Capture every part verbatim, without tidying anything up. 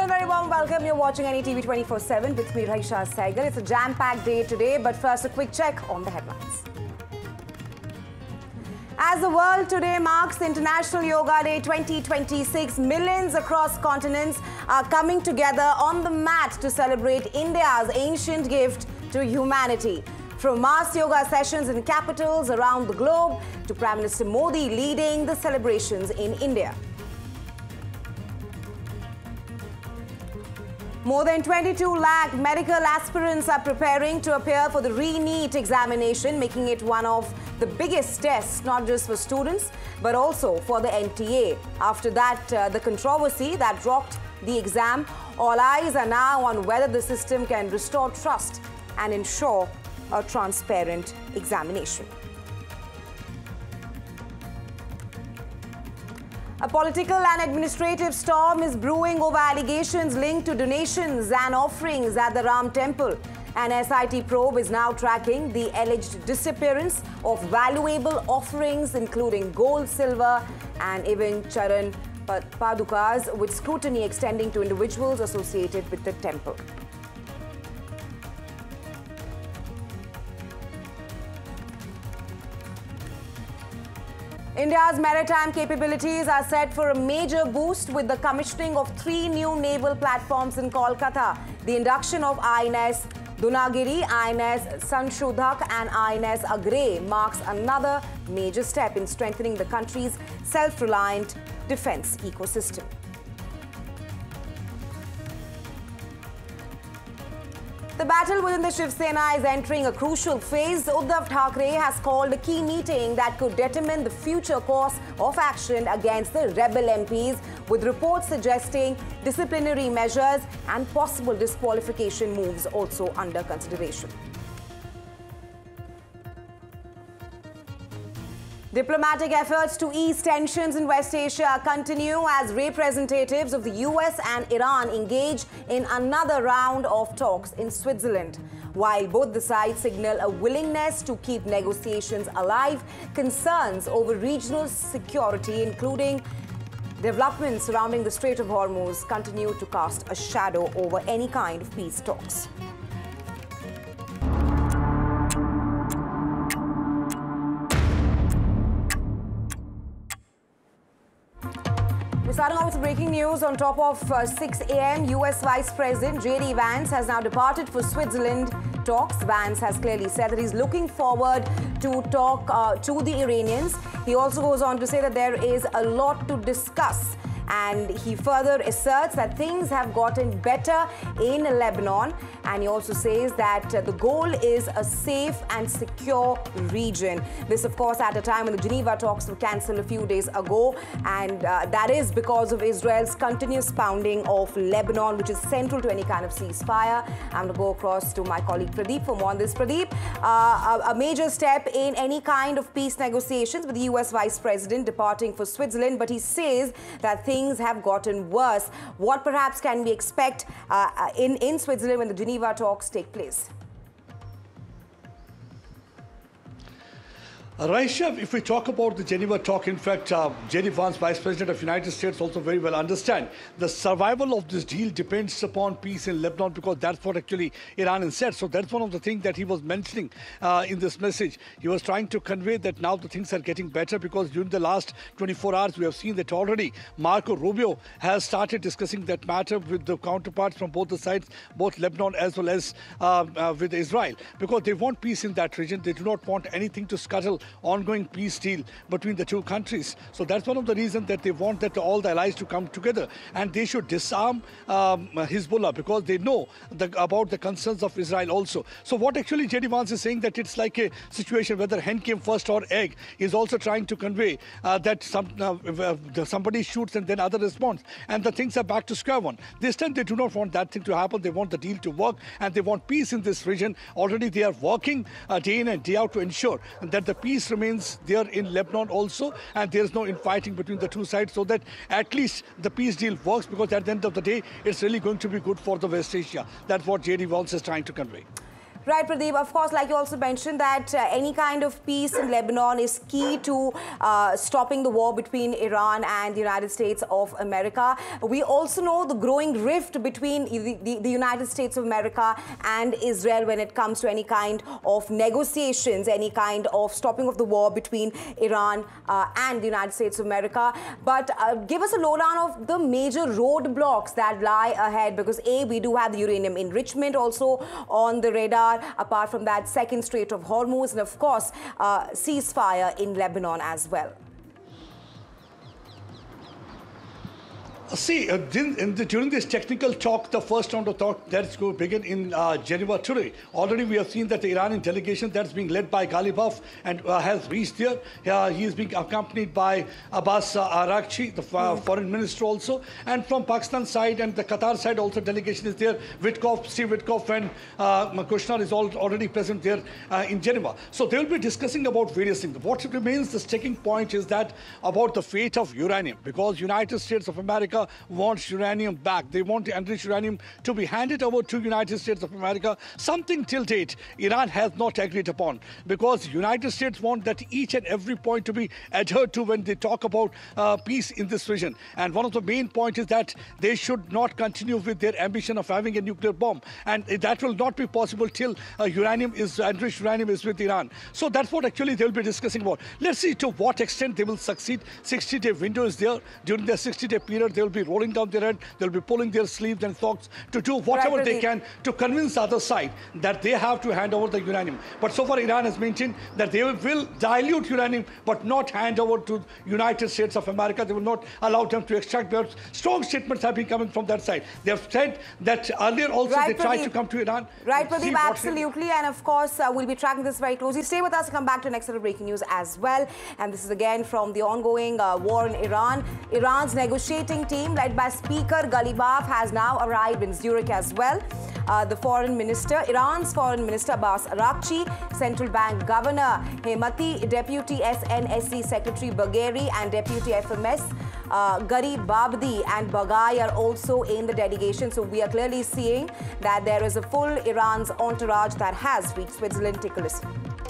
very warm welcome. You're watching N E T V twenty-four seven with me, Raisha Saigal. It's a jam-packed day today, but first a quick check on the headlines. As the world today marks International Yoga Day twenty twenty-six, millions across continents are coming together on the mat to celebrate India's ancient gift to humanity. From mass yoga sessions in capitals around the globe to Prime Minister Modi leading the celebrations in India. More than twenty-two lakh medical aspirants are preparing to appear for the re-NEET examination, making it one of the biggest tests, not just for students, but also for the N T A. After that, uh, the controversy that rocked the exam, all eyes are now on whether the system can restore trust and ensure a transparent examination. A political and administrative storm is brewing over allegations linked to donations and offerings at the Ram Temple. An S I T probe is now tracking the alleged disappearance of valuable offerings, including gold, silver, and even Charan Padukas, with scrutiny extending to individuals associated with the temple. India's maritime capabilities are set for a major boost with the commissioning of three new naval platforms in Kolkata. The induction of I N S Dunagiri, I N S Sanshodhak and I N S Agre marks another major step in strengthening the country's self-reliant defense ecosystem. The battle within the Shiv Sena is entering a crucial phase. Uddhav Thackeray has called a key meeting that could determine the future course of action against the rebel M Ps, with reports suggesting disciplinary measures and possible disqualification moves also under consideration. Diplomatic efforts to ease tensions in West Asia continue as representatives of the U S and Iran engage in another round of talks in Switzerland. While both the sides signal a willingness to keep negotiations alive, concerns over regional security, including developments surrounding the Strait of Hormuz, continue to cast a shadow over any kind of peace talks. We're starting off with breaking news on top of uh, six A M U S Vice President J D Vance has now departed for Switzerland talks. Vance has clearly said that he's looking forward to talk uh, to the Iranians. He also goes on to say that there is a lot to discuss. And he further asserts that things have gotten better in Lebanon. And he also says that uh, the goal is a safe and secure region. This, of course, at a time when the Geneva talks were cancelled a few days ago. And uh, that is because of Israel's continuous pounding of Lebanon, which is central to any kind of ceasefire. I'm going to go across to my colleague Pradeep for more on this. Pradeep, uh, a, a major step in any kind of peace negotiations with the U S Vice President departing for Switzerland. But he says that things Things have gotten worse. What perhaps can we expect uh, in, in Switzerland when the Geneva talks take place? Raisha, if we talk about the Geneva talk, in fact, uh, J D Vance, Vice President of the United States, also very well understand the survival of this deal depends upon peace in Lebanon, because that's what actually Iran said. So that's one of the things that he was mentioning uh, in this message. He was trying to convey that now the things are getting better, because during the last twenty-four hours, we have seen that already Marco Rubio has started discussing that matter with the counterparts from both the sides, both Lebanon as well as uh, uh, with Israel, because they want peace in that region. They do not want anything to scuttle ongoing peace deal between the two countries. So that's one of the reasons that they want that all the allies to come together, and they should disarm um, Hezbollah, because they know the, about the concerns of Israel also. So what actually J D Vance is saying, that it's like a situation whether hen came first or egg. Is also trying to convey uh, that some uh, somebody shoots and then other responds, and the things are back to square one. This time they do not want that thing to happen. They want the deal to work, and they want peace in this region. Already they are working uh, day in and day out to ensure that the peace remains there in Lebanon also, and there is no infighting between the two sides, so that at least the peace deal works, because at the end of the day, it's really going to be good for the West Asia. That's what J D Vance is trying to convey. Right, Pradeep. Of course, like you also mentioned that uh, any kind of peace in Lebanon is key to uh, stopping the war between Iran and the United States of America. We also know the growing rift between the, the, the United States of America and Israel when it comes to any kind of negotiations, any kind of stopping of the war between Iran uh, and the United States of America. But uh, give us a lowdown of the major roadblocks that lie ahead, because A, we do have the uranium enrichment also on the radar, apart from that, second Strait of Hormuz, and of course, uh, ceasefire in Lebanon as well. See, uh, in the, during this technical talk, the first round of talk that's going to begin in uh, Geneva today. Already we have seen that the Iranian delegation that's being led by Ghalibaf and uh, has reached there. Uh, he is being accompanied by Abbas uh, Araghchi, the uh, mm. foreign minister also. And from Pakistan side and the Qatar side also delegation is there. Witkoff, Steve Witkoff and uh, Kushner is all, already present there uh, in Geneva. So they will be discussing about various things. What remains the sticking point is that about the fate of uranium, because United States of America wants uranium back. They want the enriched uranium to be handed over to United States of America, something till date Iran has not agreed upon, because United States want that each and every point to be adhered to when they talk about uh, peace in this region. And one of the main points is that they should not continue with their ambition of having a nuclear bomb, and that will not be possible till uh, uranium is enriched uranium is with Iran. So that's what actually they'll be discussing about. Let's see to what extent they will succeed. sixty day window is there. During the sixty day period, they will be rolling down their head, they'll be pulling their sleeves and socks to do whatever right, they can to convince the other side that they have to hand over the uranium. But so far, Iran has maintained that they will dilute uranium, but not hand over to United States of America. They will not allow them to extract. Their strong statements have been coming from that side. They have said that earlier also right, they Pradeep. tried to come to Iran. Right, Pradeep, absolutely. And of course, uh, we'll be tracking this very closely. Stay with us and come back to next set of breaking news as well. And this is again from the ongoing uh, war in Iran. Iran's negotiating team, led by Speaker Ghalibaf, has now arrived in Zurich as well. Uh, the foreign minister, Iran's foreign minister Abbas Araghchi, central bank governor Hemati, deputy S N S C secretary Bagheri, and deputy F M S uh, Garibabdi and Bagai are also in the delegation. So we are clearly seeing that there is a full Iran's entourage that has reached Switzerland. Take a listen.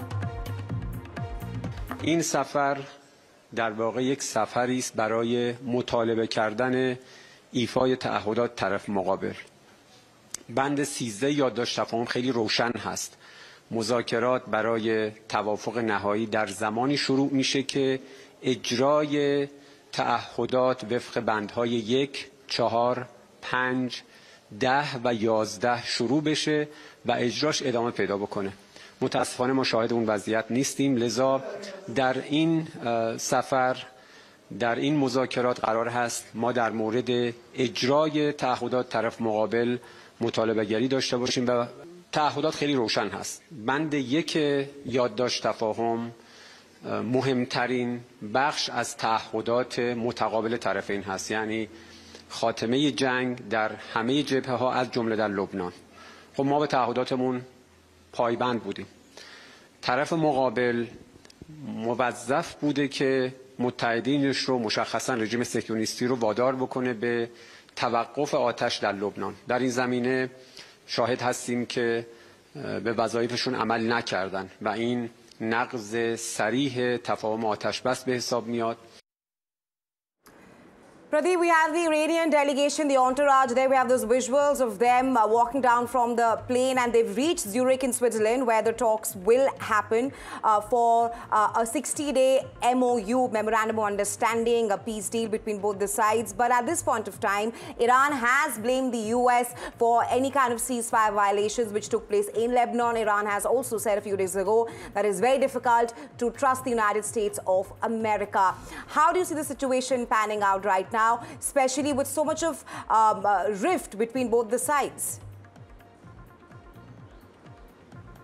این سفر در واقع یک سفری است برای مطالبه کردن ایفای تعهدات طرف مقابل. بند سیزده یادداشت تفاهم خیلی روشن هست. مذاکرات برای توافق نهایی در زمانی شروع میشه که اجرای تعهدات وفق بندهای یک، چهار، پنج، ده و یازده شروع بشه و اجراش ادامه پیدا بکنه. متاسفانه ما شاهد اون وضعیت نیستیم، لذا در این سفر در این مذاکرات قرار هست ما در مورد اجرای تعهدات طرف مقابل مطالبه گری داشته باشیم و تعهدات خیلی روشن هست. بند یک یادداشت تفاهم مهمترین بخش از تعهدات متقابل طرفین هست، یعنی خاتمه جنگ در همه جبهه ها از جمله در لبنان. خب ما به تعهداتمون پایبند بودیم. طرف مقابل موظف بوده که متحدینش رو، مشخصا رژیم صهیونیستی رو وادار بکنه به توقف آتش در لبنان. در این زمینه شاهد هستیم که به وظایفشون عمل نکردن و این نقض صریح تفاهم آتش بس به حساب میاد. Pradeep, we have the Iranian delegation, the entourage there. We have those visuals of them uh, walking down from the plane, and they've reached Zurich in Switzerland, where the talks will happen uh, for uh, a sixty day M O U, Memorandum of Understanding, a peace deal between both the sides. But at this point of time, Iran has blamed the U S for any kind of ceasefire violations which took place in Lebanon. Iran has also said a few days ago that it's very difficult to trust the United States of America. How do you see the situation panning out right now? Now, especially with so much of um, uh, rift between both the sides?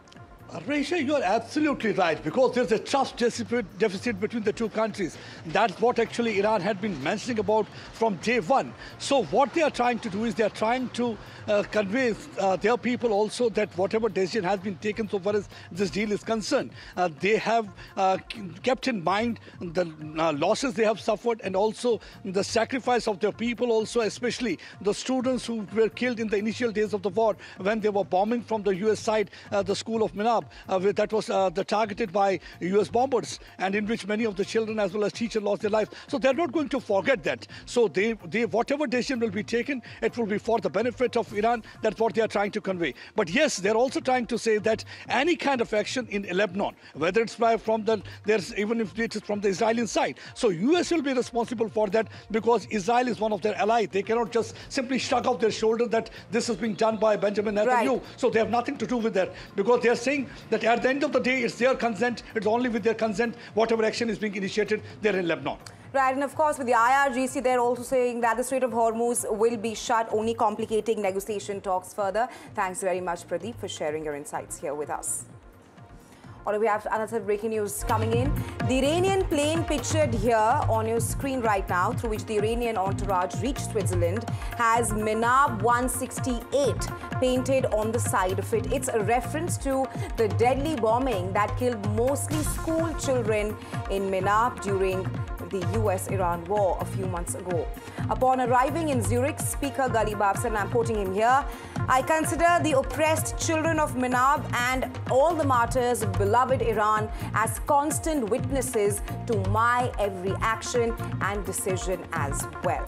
Resha, you are absolutely right, because there's a trust deficit between the two countries. That's what actually Iran had been mentioning about from day one. So what they are trying to do is they are trying to uh, convey uh, their people also that whatever decision has been taken so far as this deal is concerned, uh, they have uh, kept in mind the uh, losses they have suffered and also the sacrifice of their people also, especially the students who were killed in the initial days of the war when they were bombing from the U S side, uh, the school of Minab. Uh, that was uh, the targeted by U S bombers, and in which many of the children as well as teachers lost their lives. So they're not going to forget that. So they, they, whatever decision will be taken, it will be for the benefit of Iran. That's what they are trying to convey. But yes, they're also trying to say that any kind of action in Lebanon, whether it's by from the, there's even if it is from the Israeli side, so U S will be responsible for that, because Israel is one of their allies. They cannot just simply shrug off their shoulder that this is being done by Benjamin Netanyahu. Right. So they have nothing to do with that, because they are saying that at the end of the day, it's their consent, it's only with their consent, whatever action is being initiated there in Lebanon. Right, and of course with the I R G C, they're also saying that the Strait of Hormuz will be shut, only complicating negotiation talks further. Thanks very much, Pradeep, for sharing your insights here with us. Or we have another breaking news coming in. The Iranian plane pictured here on your screen right now, through which the Iranian entourage reached Switzerland, has Minab one sixty-eight painted on the side of it. It's a reference to the deadly bombing that killed mostly school children in Minab during the U S Iran war a few months ago. Upon arriving in Zurich, Speaker Ghalib Afzal, and I'm quoting him here, "I consider the oppressed children of Minab and all the martyrs of beloved Iran as constant witnesses to my every action and decision as well."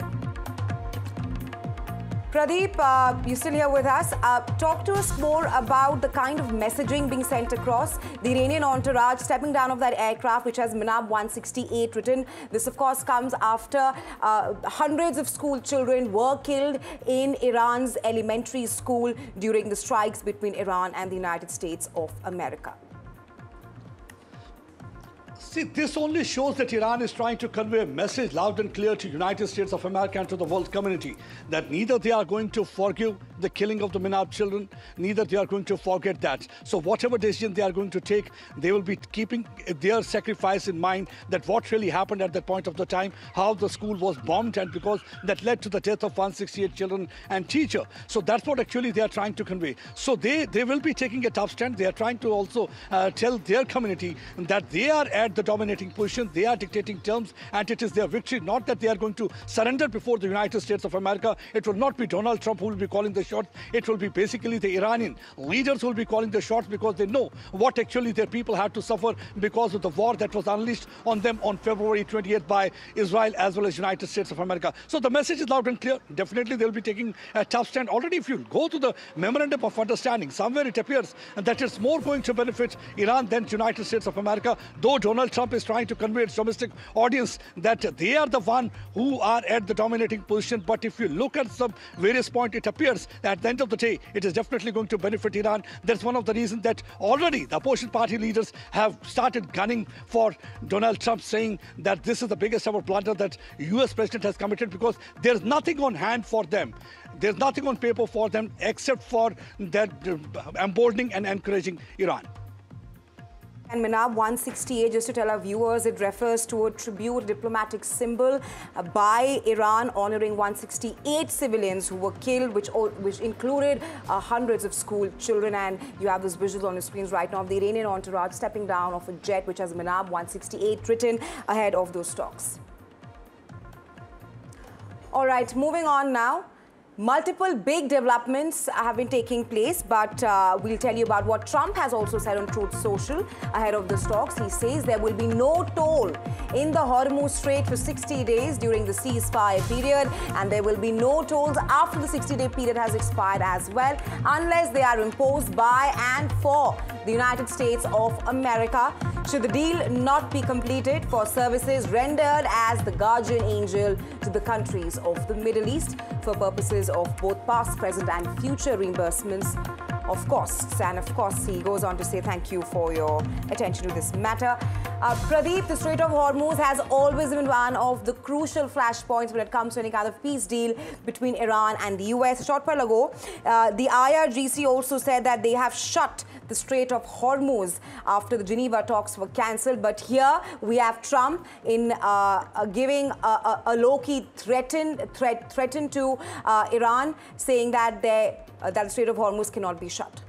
Pradeep, uh, you're still here with us. Uh, talk to us more about the kind of messaging being sent across. The Iranian entourage stepping down of that aircraft, which has Minab one sixty-eight written. This, of course, comes after uh, hundreds of school children were killed in Iran's elementary school during the strikes between Iran and the United States of America. See, this only shows that Iran is trying to convey a message loud and clear to the United States of America and to the world community that neither they are going to forgive the killing of the Minab children, neither they are going to forget that. So whatever decision they are going to take, they will be keeping their sacrifice in mind, that what really happened at that point of the time, how the school was bombed, and because that led to the death of one hundred sixty-eight children and teacher. So that's what actually they are trying to convey. So they, they will be taking a tough stand. They are trying to also uh, tell their community that they are at the dominating position, they are dictating terms, and it is their victory, not that they are going to surrender before the United States of America. It will not be Donald Trump who will be calling the shots. It will be basically the Iranian leaders who will be calling the shots, because they know what actually their people had to suffer because of the war that was unleashed on them on February twentieth by Israel as well as United States of America. So the message is loud and clear. Definitely they will be taking a tough stand. Already if you go to the Memorandum of Understanding, somewhere it appears that it's more going to benefit Iran than the United States of America, though Donald Trump is trying to convey its domestic audience that they are the one who are at the dominating position. But if you look at some various points, it appears that at the end of the day, it is definitely going to benefit Iran. That's one of the reasons that already the opposition party leaders have started gunning for Donald Trump, saying that this is the biggest ever blunder that U S president has committed, because there's nothing on hand for them. There's nothing on paper for them except for that uh, emboldening and encouraging Iran. And Minab one sixty-eight, just to tell our viewers, it refers to a tribute, a diplomatic symbol uh, by Iran honoring one hundred sixty-eight civilians who were killed, which all, which included uh, hundreds of school children. And you have this visual on your screens right now of the Iranian entourage stepping down of a jet which has Minab one sixty-eight written ahead of those talks. All right, moving on now. Multiple big developments have been taking place, but uh, we'll tell you about what Trump has also said on Truth Social ahead of the talks. He says there will be no toll in the Hormuz Strait for sixty days during the ceasefire period, and there will be no tolls after the sixty-day period has expired as well, unless they are imposed by and for the United States of America, should the deal not be completed for services rendered as the guardian angel to the countries of the Middle East for purposes of both past, present and future reimbursements of costs. And of course, he goes on to say thank you for your attention to this matter. Uh, Pradeep, the Strait of Hormuz has always been one of the crucial flashpoints when it comes to any kind of peace deal between Iran and the U S. A short while ago, uh, the I R G C also said that they have shut the Strait of Hormuz after the Geneva talks were cancelled. But here we have Trump in uh, uh, giving a, a, a low-key threaten, threat, threaten to uh, Iran, saying that, they, uh, that the Strait of Hormuz cannot be shut.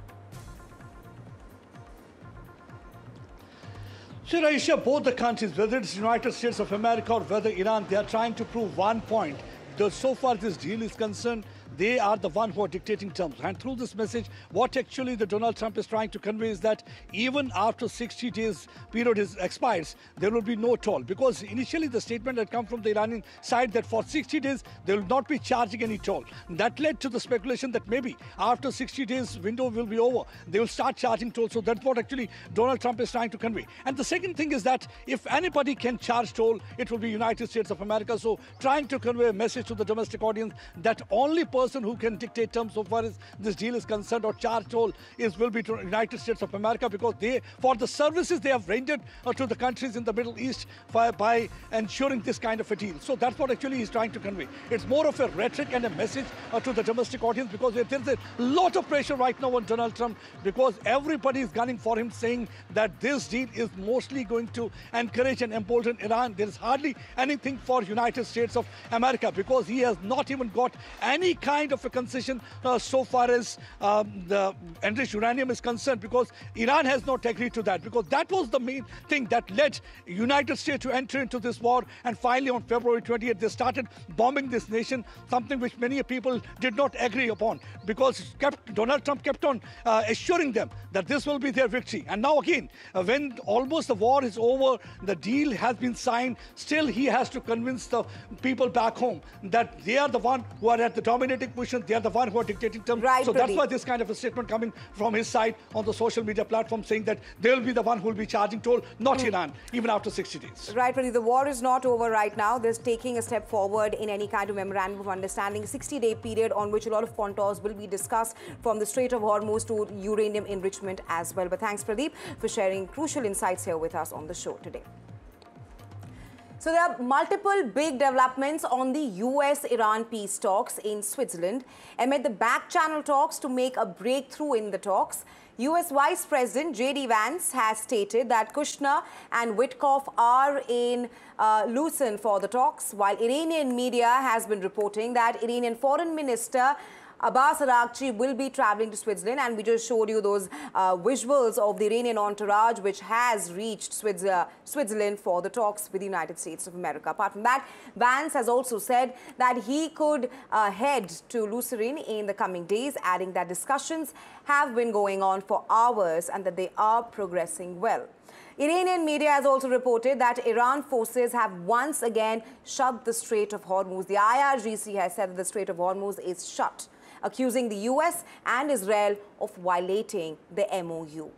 So, Aisha, both the countries, whether it's the United States of America or whether Iran, they are trying to prove one point. That so far this deal is concerned, they are the one who are dictating terms. And through this message, what actually the Donald Trump is trying to convey is that even after sixty days period is expires, there will be no toll. Because initially the statement had come from the Iranian side that for sixty days, they will not be charging any toll. That led to the speculation that maybe after sixty days window will be over, they will start charging toll. So that's what actually Donald Trump is trying to convey. And the second thing is that if anybody can charge toll, it will be United States of America. So trying to convey a message to the domestic audience that only person who can dictate terms so far as this deal is concerned or charge toll is will be to United States of America, because they, for the services they have rendered uh, to the countries in the Middle East by, by ensuring this kind of a deal. So that's what actually he's trying to convey. It's more of a rhetoric and a message uh, to the domestic audience, because there's a lot of pressure right now on Donald Trump, because everybody is gunning for him, saying that this deal is mostly going to encourage and embolden Iran. There is hardly anything for United States of America, because he has not even got any kind of a concession uh, so far as um, the enriched uranium is concerned, because Iran has not agreed to that, because that was the main thing that led United States to enter into this war. And finally on February twentieth, they started bombing this nation, something which many people did not agree upon, because kept, Donald Trump kept on uh, assuring them that this will be their victory. And now again, uh, when almost the war is over, the deal has been signed, still he has to convince the people back home that they are the one who are at the dominating position, they are the one who are dictating terms. Right, so Pradeep. That's why this kind of a statement coming from his side on the social media platform, saying that they will be the one who will be charging toll, not mm. Iran, even after sixty days. Right, Pradeep. The war is not over right now. There's taking a step forward in any kind of memorandum of understanding, sixty-day period on which a lot of contours will be discussed, from the Strait of Hormuz to uranium enrichment as well. But thanks, Pradeep, for sharing crucial insights here with us on the show today. So there are multiple big developments on the U S Iran peace talks in Switzerland. Amid the back channel talks to make a breakthrough in the talks, U S Vice President J D Vance has stated that Kushner and Witkoff are in uh, Lucerne for the talks, while Iranian media has been reporting that Iranian Foreign Minister Abbas Araghchi will be traveling to Switzerland, and we just showed you those uh, visuals of the Iranian entourage which has reached Switzer Switzerland for the talks with the United States of America. Apart from that, Vance has also said that he could uh, head to Lucerne in the coming days, adding that discussions have been going on for hours and that they are progressing well. Iranian media has also reported that Iran forces have once again shut the Strait of Hormuz. The I R G C has said that the Strait of Hormuz is shut, accusing the U S and Israel of violating the M O U.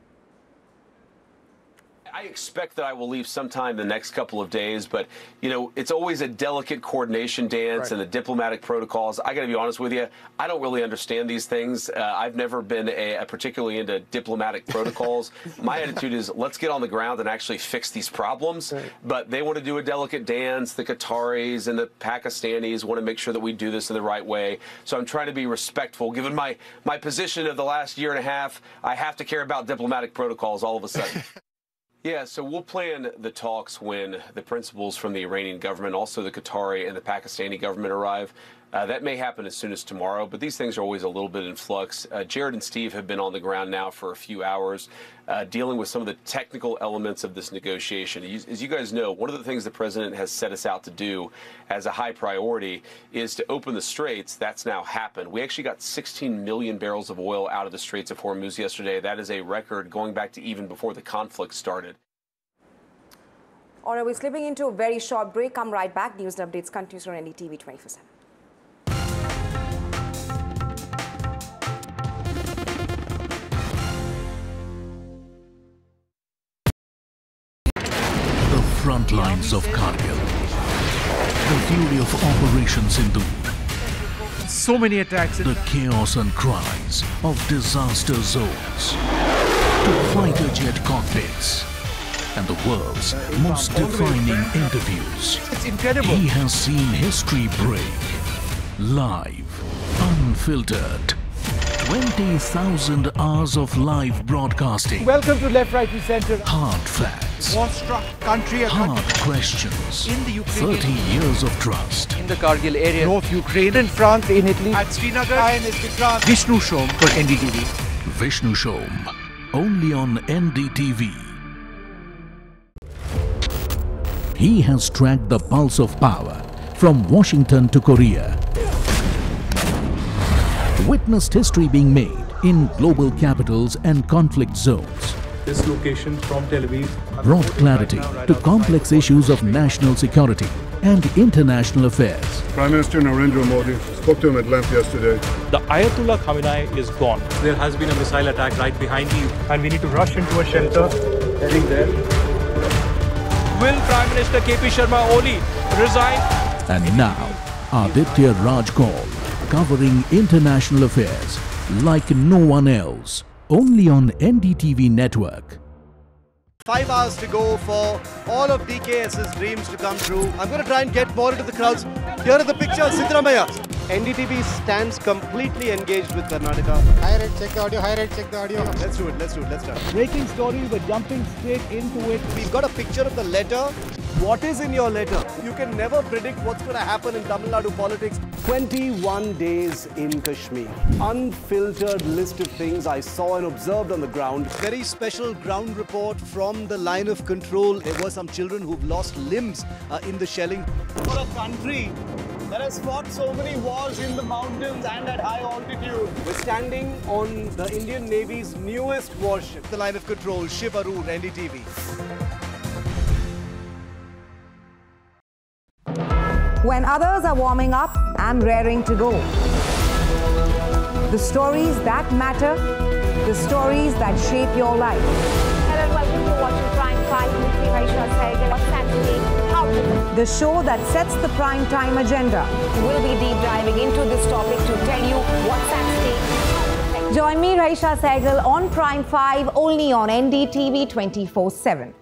I expect that I will leave sometime the next couple of days, but, you know, it's always a delicate coordination dance, right, and the diplomatic protocols. I got to be honest with you, I don't really understand these things. Uh, I've never been a, a particularly into diplomatic protocols. My attitude is, let's get on the ground and actually fix these problems. Right. But they want to do a delicate dance. The Qataris and the Pakistanis want to make sure that we do this in the right way. So I'm trying to be respectful. Given my, my position of the last year and a half, I have to care about diplomatic protocols all of a sudden. Yeah, so we'll plan the talks when the principals from the Iranian government, also the Qatari and the Pakistani government arrive. Uh, that may happen as soon as tomorrow, but these things are always a little bit in flux. Uh, Jared and Steve have been on the ground now for a few hours, uh, dealing with some of the technical elements of this negotiation. As you guys know, one of the things the president has set us out to do as a high priority is to open the straits. That's now happened. We actually got sixteen million barrels of oil out of the Straits of Hormuz yesterday. That is a record going back to even before the conflict started. All right, we're slipping into a very short break. Come right back. News and updates continues on N D T V twenty-four seven. Front lines of Kargil, the fury of Operation Sindhu, so many attacks, the chaos and cries of disaster zones, to fighter jet cockpits, and the world's most defining interviews. It's incredible. He has seen history break. Live, unfiltered. twenty thousand hours of live broadcasting. Welcome to Left, Right and Centre. Hard facts. War-struck country. Hard questions. In the Ukraine. thirty years of trust. In the Kargil area. North Ukraine. In France, in Italy. At Srinagar. I N S Vikrant. Vishnu Shom for N D T V. Vishnu Shom. Only on N D T V. He has tracked the pulse of power from Washington to Korea. Witnessed history being made in global capitals and conflict zones. This location from Tel Aviv Brought clarity to complex issues of national security and international affairs. Prime Minister Narendra Modi spoke to him at length yesterday. The Ayatollah Khamenei is gone. There has been a missile attack right behind you, and we need to rush into a shelter. Heading there. Will Prime Minister K P Sharma Oli resign? And now, Aditya Raj Kaul, covering international affairs like no one else. Only on N D T V network. Five hours to go for all of D K S's dreams to come true. I'm going to try and get more into the crowds. Here are the pictures, Siddaramaiah. N D T V stands completely engaged with Karnataka. High rate, check the audio, high rate, check the audio. Let's do it, let's do it, let's start. Breaking story, we're jumping straight into it. We've got a picture of the letter. What is in your letter? You can never predict what's going to happen in Tamil Nadu politics. twenty-one days in Kashmir. Unfiltered list of things I saw and observed on the ground. Very special ground report from the line of control. There were some children who've lost limbs uh, in the shelling. For a country that has fought so many wars in the mountains and at high altitude. We're standing on the Indian Navy's newest warship. The line of control, Shiv Arur, N D T V. When others are warming up, I'm raring to go. The stories that matter, the stories that shape your life. Hello and welcome to watching Prime five with me, Raisha Sehgal. What's happening? How to do? The show that sets the prime time agenda. We'll be deep diving into this topic to tell you what's at stake. Join me, Raisha Sehgal, on Prime five, only on N D T V twenty-four seven.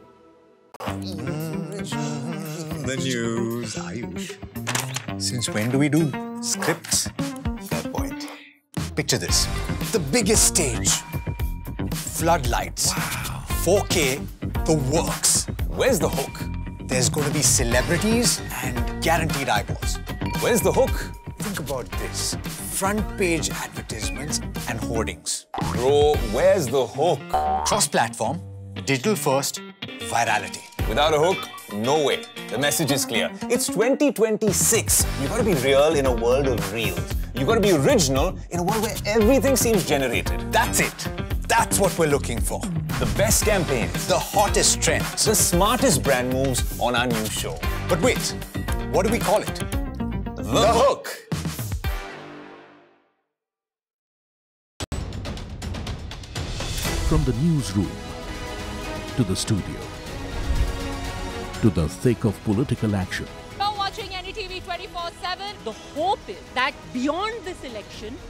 The news, Ayush. Since when do we do scripts? Fair point. Picture this. The biggest stage. Floodlights. Wow. four K, the works. Where's the hook? There's going to be celebrities and guaranteed eyeballs. Where's the hook? Think about this. Front page advertisements and hoardings. Bro, where's the hook? Cross-platform, digital first, virality. Without a hook, no way. The message is clear. It's twenty twenty-six. You gotta be real in a world of reels. You gotta be original in a world where everything seems generated. That's it. That's what we're looking for. The best campaigns. The hottest trends. The smartest brand moves on our new show. But wait, what do we call it? The, the Hook. From the newsroom to the studio to the thick of political action. Now watching N D T V twenty-four seven. The hope is that beyond this election,